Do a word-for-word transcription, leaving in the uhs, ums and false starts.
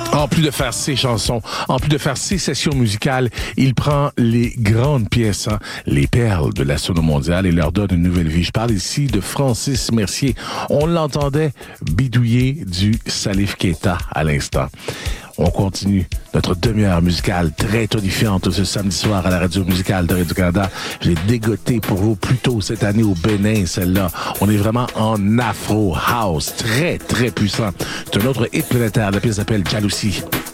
En plus de faire ses chansons, en plus de faire ses sessions musicales, il prend les grandes pièces, hein, les perles de la sono mondiale et leur donne une nouvelle vie. Je parle ici de Francis Mercier. On l'entendait bidouiller du Salif Keita à l'instant. On continue notre demi-heure musicale très tonifiante ce samedi soir à la radio musicale de Radio-Canada. J'ai dégoté pour vous plus tôt cette année au Bénin, celle-là. On est vraiment en Afro House, très, très puissant. C'est un autre hit planétaire. La pièce s'appelle Jalousie.